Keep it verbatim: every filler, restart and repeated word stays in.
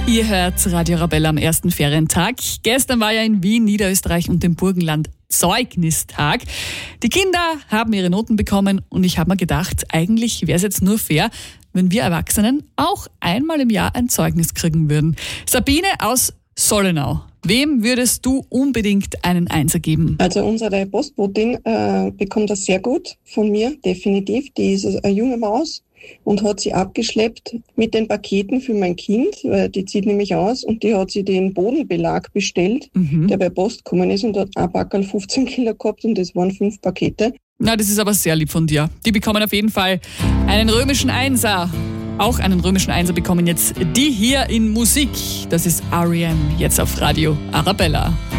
Ihr hört Radio Arabella am ersten Ferientag. Gestern war ja in Wien, Niederösterreich und dem Burgenland Zeugnistag. Die Kinder haben ihre Noten bekommen und ich habe mir gedacht, eigentlich wäre es jetzt nur fair, wenn wir Erwachsenen auch einmal im Jahr ein Zeugnis kriegen würden. Sabine aus Sollenau, wem würdest du unbedingt einen Einser geben? Also unsere Postbotin äh, bekommt das sehr gut von mir, definitiv. Die ist eine junge Maus und hat sie abgeschleppt mit den Paketen für mein Kind, weil die zieht nämlich aus, und die hat sie den Bodenbelag bestellt, mhm. der bei Post gekommen ist, und hat ein Packerl fünfzehn Kilo gehabt und das waren fünf Pakete. Na, das ist aber sehr lieb von dir. Die bekommen auf jeden Fall einen römischen Einser. Auch einen römischen Einser bekommen jetzt die hier in Musik. Das ist R E M, jetzt auf Radio Arabella.